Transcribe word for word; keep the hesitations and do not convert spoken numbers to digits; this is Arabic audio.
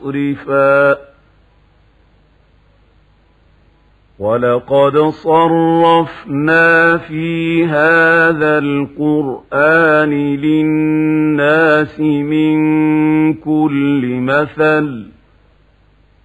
مُسْرِفًا وَلَقَدْ صَرَّفْنَا فِي هَذَا الْقُرْآنِ لِلنَّاسِ مِنْ كُلِّ مَثَلٍ